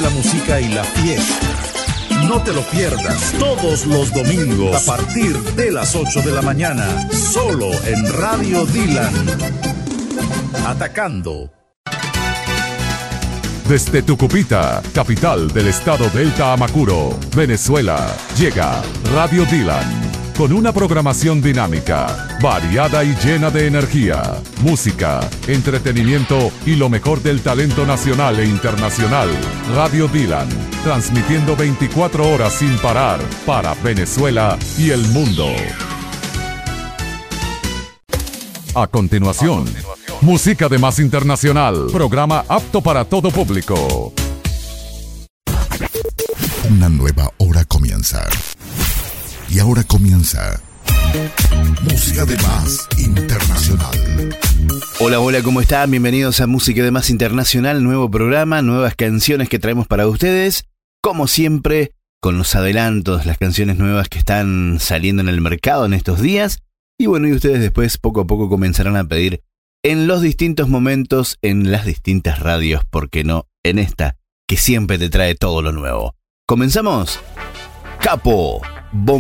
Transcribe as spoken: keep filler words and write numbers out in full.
la música y la fiesta. No te lo pierdas todos los domingos a partir de las ocho de la mañana, solo en Radio Dylan. Atacando. Desde Tucupita, capital del estado Delta Amacuro, Venezuela, llega Radio Dylan. Con una programación dinámica, variada y llena de energía, música, entretenimiento y lo mejor del talento nacional e internacional. Radio Dylan, transmitiendo veinticuatro horas sin parar para Venezuela y el mundo. A continuación, música de más internacional, programa apto para todo público. Una nueva hora comienza. Y ahora comienza Música de Más Internacional. Hola, hola, ¿cómo están? Bienvenidos a Música de Más Internacional, nuevo programa, nuevas canciones que traemos para ustedes. Como siempre, con los adelantos, las canciones nuevas que están saliendo en el mercado en estos días. Y bueno, y ustedes después poco a poco comenzarán a pedir en los distintos momentos, en las distintas radios, ¿por qué no? En esta, que siempre te trae todo lo nuevo. ¿Comenzamos? Capo, Bom